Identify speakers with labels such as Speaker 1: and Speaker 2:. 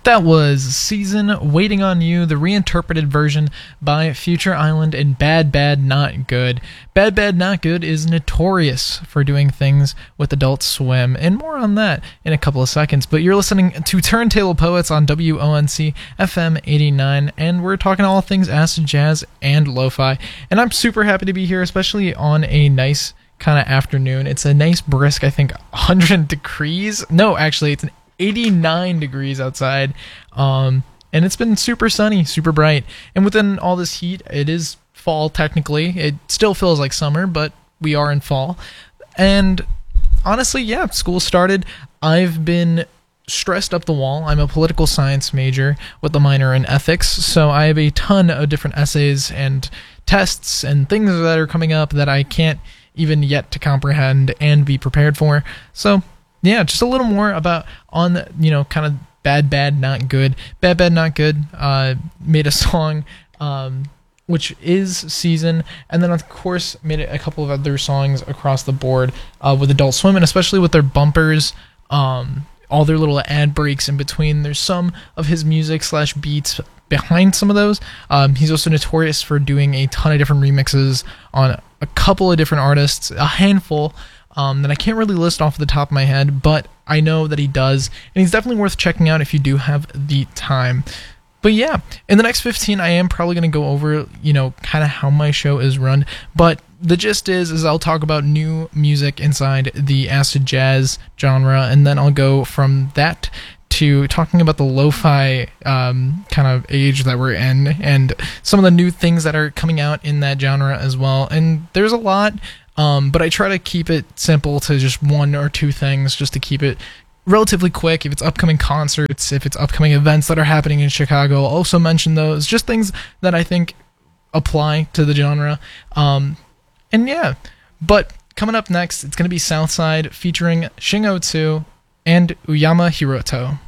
Speaker 1: That was Season, Waiting on You, the reinterpreted version by Future Island and Bad Bad Not Good. Bad Bad Not Good is notorious for doing things with Adult Swim, and more on that in a couple of seconds. But you're listening to Turntable Poets on WONC FM 89, and we're talking all things acid jazz and lo-fi. And I'm super happy to be here, especially on a nice kind of afternoon. It's a nice brisk, I think, 100 degrees. No, actually, it's an 89 degrees outside, and it's been super sunny, super bright, and within all this heat, it is fall technically. It still feels like summer, but we are in fall, and honestly, yeah, school started. I've been stressed up the wall. I'm a political science major with a minor in ethics, so I have a ton of different essays and tests and things that are coming up that I can't even yet to comprehend and be prepared for, so yeah, just a little more about on the, kind of Bad Bad Not Good. Bad Bad Not Good made a song, which is Season, and then of course made a couple of other songs across the board with Adult Swim, and especially with their bumpers, all their little ad breaks in between. There's some of his music / beats behind some of those. He's also notorious for doing a ton of different remixes on a couple of different artists, a handful that I can't really list off the top of my head, but I know that he does, and he's definitely worth checking out if you do have the time. But yeah, in the next 15, I am probably going to go over, kind of how my show is run, but the gist is I'll talk about new music inside the acid jazz genre, and then I'll go from that to talking about the lo-fi kind of age that we're in, and some of the new things that are coming out in that genre as well, and there's a lot. But I try to keep it simple to just one or two things, just to keep it relatively quick. If it's upcoming concerts, if it's upcoming events that are happening in Chicago, I'll also mention those. Just things that I think apply to the genre. And yeah, but coming up next, it's going to be Southside featuring Shingo 2 and Uyama Hiroto.